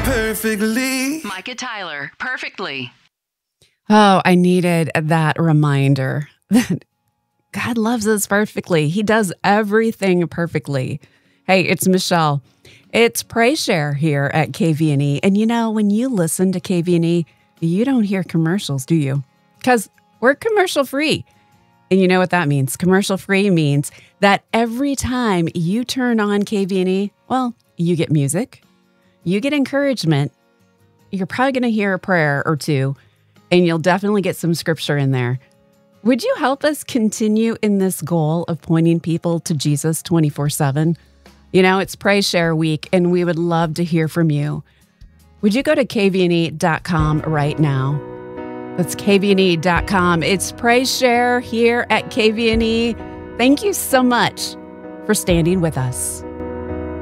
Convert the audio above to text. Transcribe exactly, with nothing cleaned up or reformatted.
perfectly. Micah Tyler, Perfectly. Oh, I needed that reminder that God loves us perfectly. He does everything perfectly. Hey, it's Michelle. It's Pray Share here at K V N E. And you know, when you listen to K V N E, you don't hear commercials, do you? Because we're commercial free. And you know what that means? Commercial free means that every time you turn on K V N E, well, you get music, you get encouragement, you're probably going to hear a prayer or two, and you'll definitely get some scripture in there. Would you help us continue in this goal of pointing people to Jesus twenty-four seven? You know, it's Pray Share Week, and we would love to hear from you. Would you go to K V N E dot com right now? That's K V N E dot com. It's Pray Share here at K V N E. Thank you so much for standing with us.